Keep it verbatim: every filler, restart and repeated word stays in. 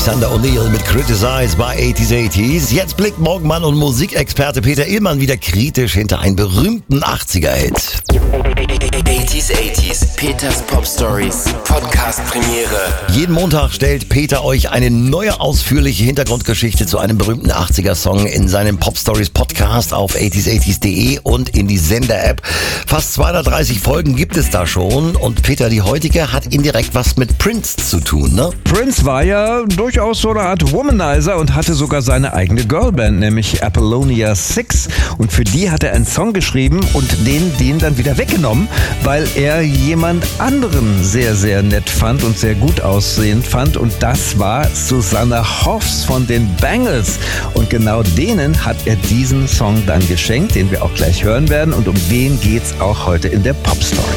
Alexander O'Neal mit Criticize bei achtziger achtziger. Jetzt blickt Morgenmann und Musikexperte Peter Illmann wieder kritisch hinter einen berühmten achtziger-Hit. achtziger achtziger, Peters Pop Stories, Podcast Premiere. Jeden Montag stellt Peter euch eine neue ausführliche Hintergrundgeschichte zu einem berühmten achtziger-Song in seinem Pop Stories Podcast auf achtziger achtziger punkt de und in die Sender-App. Fast zweihundertdreißig Folgen gibt es da schon und Peter, die heutige hat indirekt was mit Prince zu tun, ne? Prince war ja durchaus so eine Art Womanizer und hatte sogar seine eigene Girlband, nämlich Apollonia six. Und für die hat er einen Song geschrieben und den, den dann wieder weggenommen, weil er jemand anderen sehr, sehr nett fand und sehr gut aussehend fand. Und das war Susanna Hoffs von den Bangles. Und genau denen hat er diesen Song dann geschenkt, den wir auch gleich hören werden. Und um den geht's auch heute in der Pop Story.